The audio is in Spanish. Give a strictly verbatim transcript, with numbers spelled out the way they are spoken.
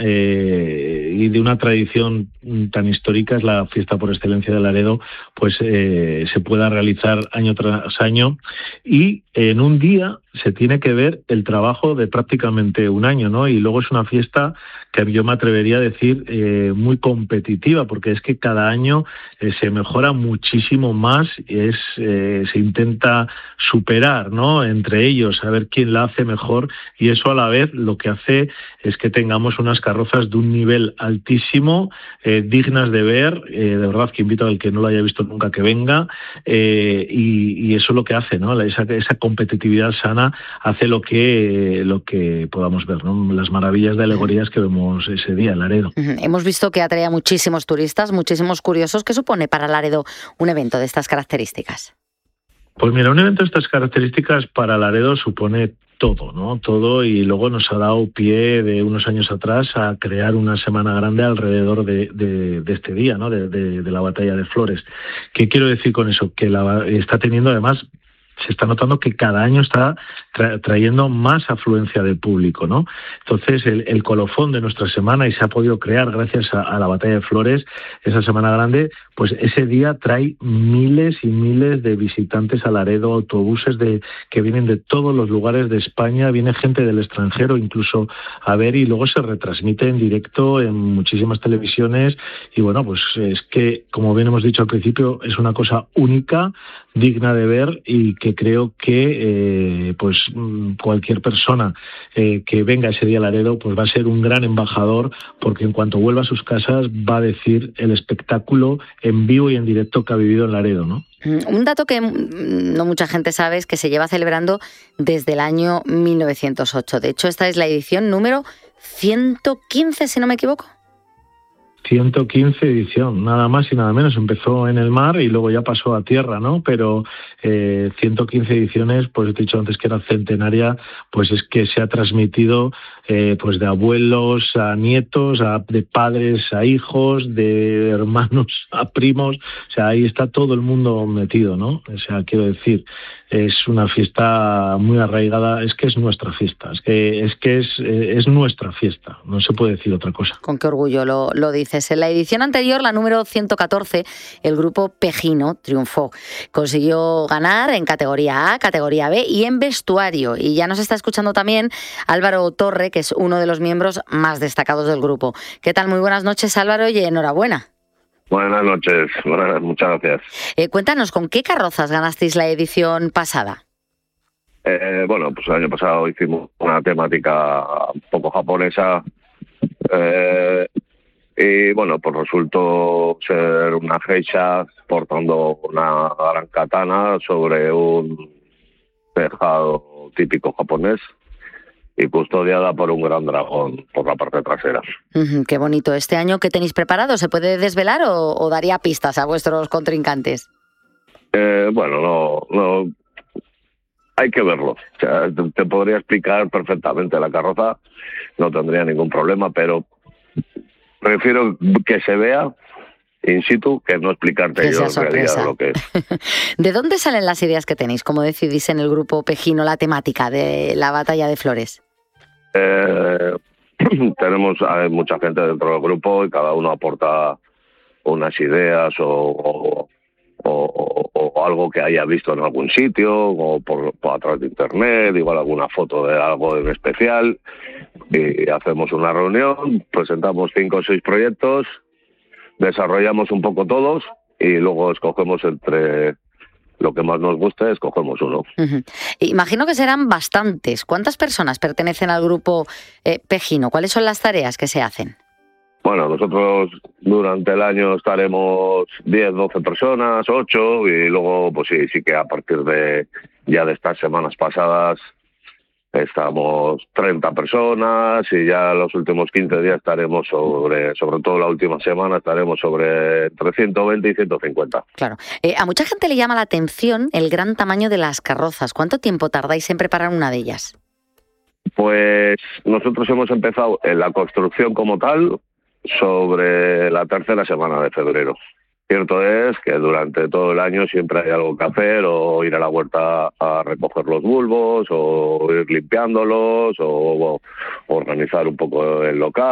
eh, y de una tradición tan histórica, es la fiesta por excelencia de Laredo, pues eh, se pueda realizar año tras año, y en un día se tiene que ver el trabajo de prácticamente un año, ¿no? Y luego es una fiesta que yo me atrevería a decir eh, muy competitiva, porque es que cada año eh, se mejora muchísimo más, es eh, se intenta superar, ¿no?, entre ellos, a ver quién la hace mejor, y eso a la vez lo que hace es que tengamos unas carrozas de un nivel altísimo, eh, dignas de ver, eh, de verdad que invito al que no lo haya visto nunca que venga, eh, y, y eso es lo que hace, ¿no?, esa, esa competitividad sana hace lo que, lo que podamos ver, ¿no?, las maravillas de alegorías que vemos ese día en Laredo. Hemos visto que atrae a muchísimos turistas, muchísimos curiosos. ¿Qué supone para Laredo un evento de estas características? Pues mira, un evento de estas características para Laredo supone todo, ¿no? Todo, y luego nos ha dado pie de unos años atrás a crear una semana grande alrededor de, de, de este día, ¿no?, de, de, de la Batalla de Flores. ¿Qué quiero decir con eso? Que la, está teniendo además... se está notando que cada año está tra- trayendo más afluencia de público, ¿no? Entonces, el, el colofón de nuestra semana, y se ha podido crear gracias a, a la Batalla de Flores, esa semana grande, pues ese día trae miles y miles de visitantes a Laredo, autobuses de que vienen de todos los lugares de España, viene gente del extranjero incluso a ver, y luego se retransmite en directo en muchísimas televisiones, y bueno, pues es que, como bien hemos dicho al principio, es una cosa única, digna de ver, y que creo que eh, pues cualquier persona eh, que venga ese día a Laredo pues va a ser un gran embajador, porque en cuanto vuelva a sus casas va a decir el espectáculo en vivo y en directo que ha vivido en Laredo, ¿no? Un dato que no mucha gente sabe es que se lleva celebrando desde el año mil novecientos ocho. De hecho, esta es la edición número ciento quince, si no me equivoco. ciento quince edición, nada más y nada menos. Empezó en el mar y luego ya pasó a tierra, ¿no? Pero eh, ciento quince ediciones, pues he dicho antes que era centenaria, pues es que se ha transmitido eh, pues de abuelos a nietos, a, de padres a hijos, de hermanos a primos, o sea, ahí está todo el mundo metido, ¿no? O sea, quiero decir, es una fiesta muy arraigada, es que es nuestra fiesta, es que es, que es, es nuestra fiesta, no se puede decir otra cosa. Con qué orgullo lo, lo dices. En la edición anterior, la número ciento catorce, el grupo Pejino triunfó. Consiguió ganar en categoría A, categoría B y en vestuario. Y ya nos está escuchando también Álvaro Torre, que es uno de los miembros más destacados del grupo. ¿Qué tal? Muy buenas noches, Álvaro, y enhorabuena. Buenas noches, buenas, muchas gracias. Eh, cuéntanos, ¿con qué carrozas ganasteis la edición pasada? Eh, bueno, pues el año pasado hicimos una temática un poco japonesa, eh, y bueno, pues resultó ser una geisha portando una gran katana sobre un tejado típico japonés y custodiada por un gran dragón por la parte trasera. Uh-huh, qué bonito. ¿Este año qué tenéis preparado? ¿Se puede desvelar o, o daría pistas a vuestros contrincantes? Eh, bueno, no, no, hay que verlo. O sea, te, te podría explicar perfectamente la carroza, no tendría ningún problema, pero prefiero que se vea in situ que no explicarte que yo sea en realidad lo que es. ¿De dónde salen las ideas que tenéis? ¿Cómo decidís en el grupo Pejino la temática de la Batalla de Flores? Eh, tenemos hay mucha gente dentro del grupo y cada uno aporta unas ideas o, o, o, o algo que haya visto en algún sitio o por, por a través de internet, igual alguna foto de algo en especial, y hacemos una reunión, presentamos cinco o seis proyectos, desarrollamos un poco todos y luego escogemos entre lo que más nos guste, escogemos uno. Uh-huh. Imagino que serán bastantes. ¿Cuántas personas pertenecen al grupo eh, Pejino? ¿Cuáles son las tareas que se hacen? Bueno, nosotros durante el año estaremos diez, doce personas, ocho, y luego pues sí, sí que a partir de ya de estas semanas pasadas estamos treinta personas y ya los últimos quince días estaremos sobre, sobre todo la última semana, estaremos sobre entre ciento veinte y ciento cincuenta. Claro. Eh, a mucha gente le llama la atención el gran tamaño de las carrozas. ¿Cuánto tiempo tardáis en preparar una de ellas? Pues nosotros hemos empezado en la construcción como tal sobre la tercera semana de febrero. Cierto es que durante todo el año siempre hay algo que hacer, o ir a la huerta a recoger los bulbos, o ir limpiándolos, o, o organizar un poco el local.